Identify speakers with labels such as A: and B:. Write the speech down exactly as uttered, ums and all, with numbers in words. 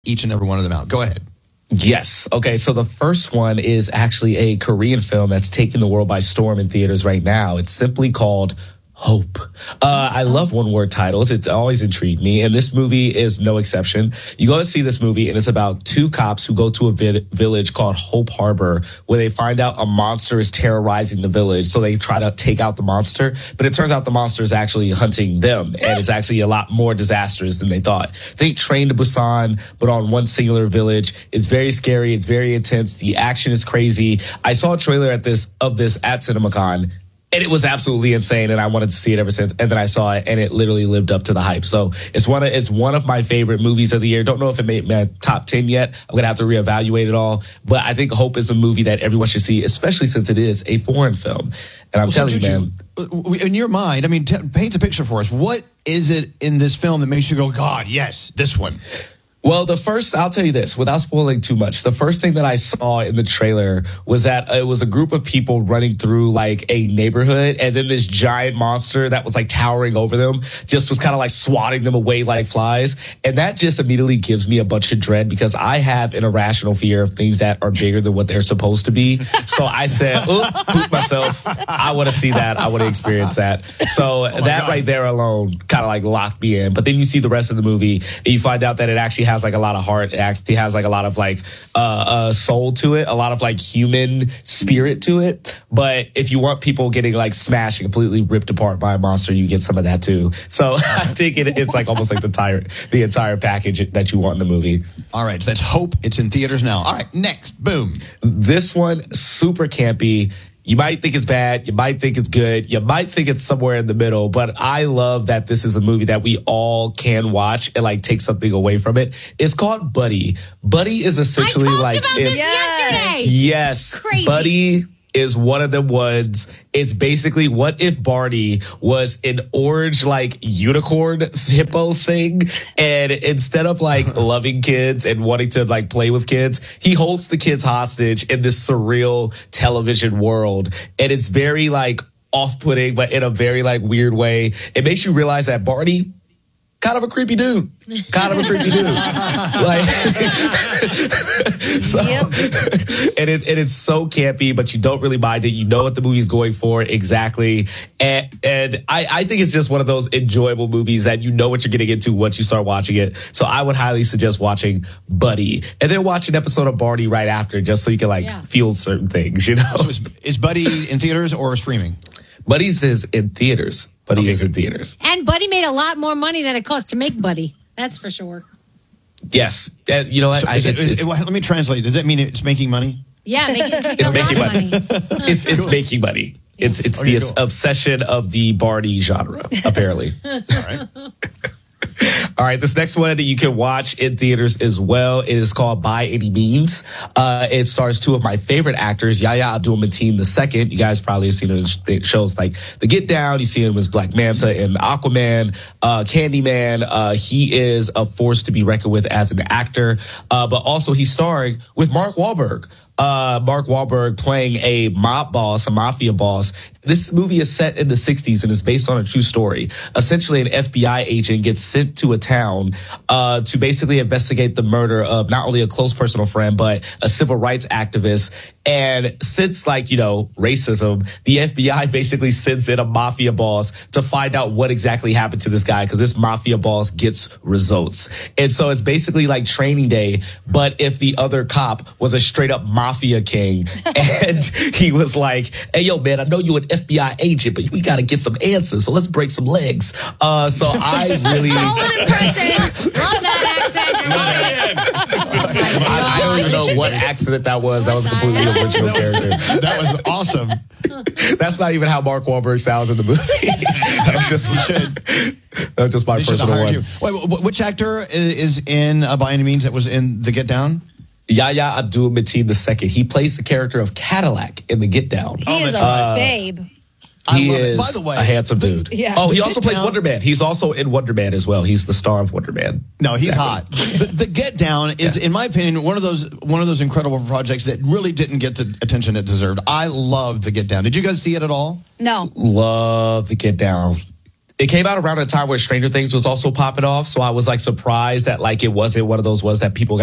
A: each and every one of them out. Go ahead.
B: Yes. Okay, so the first one is actually a Korean film that's taking the world by storm in theaters right now. It's simply called Hope. Uh, I love one-word titles. It's always intrigued me, and this movie is no exception. You go to see this movie, and it's about two cops who go to a vi- village called Hope Harbor, where they find out a monster is terrorizing the village, so they try to take out the monster, but it turns out the monster is actually hunting them, and it's actually a lot more disastrous than they thought. They Train to Busan, but on one singular village. It's very scary. It's very intense. The action is crazy. I saw a trailer at this of this at CinemaCon, and it was absolutely insane, and I wanted to see it ever since. And then I saw it, and it literally lived up to the hype. So it's one of it's one of my favorite movies of the year. Don't know if it made my top ten yet. I'm gonna have to reevaluate it all. But I think Hope is a movie that everyone should see, especially since it is a foreign film. And I'm well, telling so you, man,
A: in your mind, I mean, t- paint a picture for us. What is it in this film that makes you go, God, yes, this one?
B: Well, the first, I'll tell you this, without spoiling too much, the first thing that I saw in the trailer was that it was a group of people running through like a neighborhood, and then this giant monster that was like towering over them just was kind of like swatting them away like flies. And that just immediately gives me a bunch of dread because I have an irrational fear of things that are bigger than what they're supposed to be. So I said, oop, poop myself. I want to see that. I want to experience that. So oh that God. right there alone kind of like locked me in. But then you see the rest of the movie and you find out that it actually has like a lot of heart. It actually has like a lot of like uh, uh soul to it, a lot of like human spirit to it. But if you want people getting like smashed and completely ripped apart by a monster, you get some of that too. So I think it, it's like almost like the entire the entire package that you want in the movie.
A: All right, so that's Hope. It's in theaters now. All right, next, boom.
B: This one, super campy. You might think it's bad. You might think it's good. You might think it's somewhere in the middle. But I love that this is a movie that we all can watch and like take something away from it. It's called Buddy. Buddy is essentially
C: I talked
B: like
C: about this yesterday.
B: Yes,
C: crazy.
B: Buddy is one of the ones. It's basically what if Barney was an orange like unicorn hippo thing, and instead of like loving kids and wanting to like play with kids, he holds the kids hostage in this surreal television world. And it's very like off-putting, but in a very like weird way. It makes you realize that Barney, kind of a creepy dude. Kind of a creepy dude. Like, so, yep. and, it, and it's so campy, but you don't really mind it. You know what the movie's going for exactly. And, and I, I think it's just one of those enjoyable movies that you know what you're getting into once you start watching it. So I would highly suggest watching Buddy. And then watch an episode of Barney right after, just so you can like yeah. feel certain things, you know?
A: So is, is Buddy in theaters or streaming?
B: Buddy's is in theaters. Buddy
A: okay.
B: is in theaters.
C: And Buddy made a lot more money than it cost to make Buddy. That's for sure.
B: Yes. Uh, you know what?
A: So
B: I,
A: it,
B: it's, it's,
A: it, let me translate. Does that mean it's making money?
C: Yeah, make, it's making,
B: it's making money.
C: money.
B: it's it's cool. making money. It's it's okay, the cool. obsession of the Barney genre, apparently.
A: All right.
B: All right, this next one that you can watch in theaters as well. It is called By Any Means. Uh, it stars two of my favorite actors, Yahya Abdul-Mateen the second. You guys probably have seen him in shows like The Get Down. You see him as Black Manta in Aquaman, uh, Candyman. Uh, he is a force to be reckoned with as an actor, uh, but also he's starring with Mark Wahlberg. Uh, Mark Wahlberg playing a mob boss, a mafia boss. This movie is set in the sixties and is based on a true story. Essentially, an F B I agent gets sent to a town uh, to basically investigate the murder of not only a close personal friend, but a civil rights activist. And since, like, you know, racism, the F B I basically sends in a mafia boss to find out what exactly happened to this guy, because this mafia boss gets results. And so it's basically like Training Day, but if the other cop was a straight up mafia king and he was like, hey, yo, man, I know you're an F B I agent, but we got to get some answers. So let's break some legs. Uh, so I really.
C: Solid impression. Love that accent.
B: I, I don't even know what accent that was. That was a completely original character.
A: That was awesome.
B: That's not even how Mark Wahlberg sounds in the movie. That's just, that's just my
A: they
B: personal one.
A: You. Wait, which actor is in uh, By Any Means that was in The Get Down?
B: Yahya Abdul-Mateen the second. He plays the character of Cadillac in The Get Down.
C: He oh, is a
B: uh,
C: babe.
B: He
A: I love
B: is
A: it. By the way,
B: a handsome dude.
C: Yeah.
B: Oh, he
A: The
B: also
A: Get
B: plays
A: Down.
B: Wonder Man. He's also in Wonder Man as well. He's the star of Wonder Man.
A: No, he's
B: exactly.
A: hot. But The Get Down is, yeah. in my opinion, one of those one of those incredible projects that really didn't get the attention it deserved. I love The Get Down. Did you guys see it at all?
C: No.
B: Love The Get Down. it came out around a time where Stranger Things was also popping off. So I was like surprised that like it wasn't one of those ones that people got